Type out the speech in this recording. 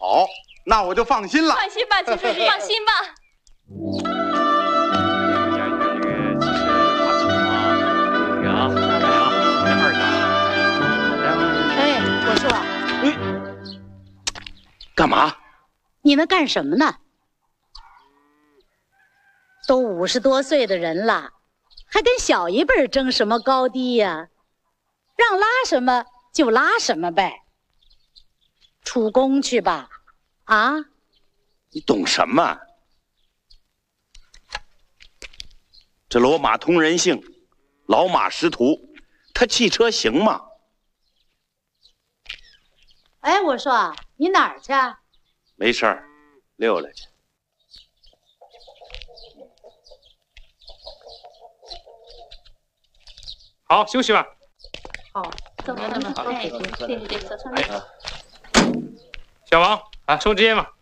好，那我就放心了。 放心吧，秦书记，放心吧。 哎，我说， 干嘛？ 你们干什么呢？都50多岁的人了，还跟小一辈争什么高低呀？让拉什么就拉什么呗，出宫去吧。啊？ 你懂什么？这骡马通人性，老马识途，他汽车行吗？ 哎，我说你哪儿去？ 没事儿，溜达去。 好，休息吧。 好，走， 对，走， 小王啊，抽支烟吧。